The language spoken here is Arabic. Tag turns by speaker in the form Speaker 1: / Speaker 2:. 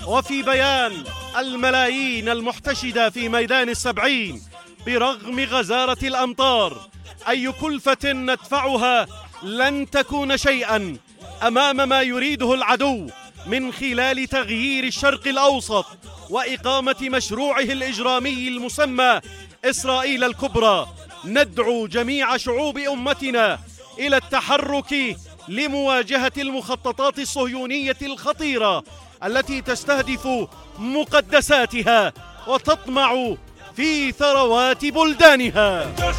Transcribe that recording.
Speaker 1: وفي بيان الملايين المحتشدة في ميدان السبعين برغم غزارة الأمطار، أي كلفة ندفعها لن تكون شيئا أمام ما يريده العدو من خلال تغيير الشرق الأوسط وإقامة مشروعه الإجرامي المسمى إسرائيل الكبرى. ندعو جميع شعوب أمتنا إلى التحرك لمواجهة المخططات الصهيونية الخطيرة التي تستهدف مقدساتها وتطمع في ثروات بلدانها.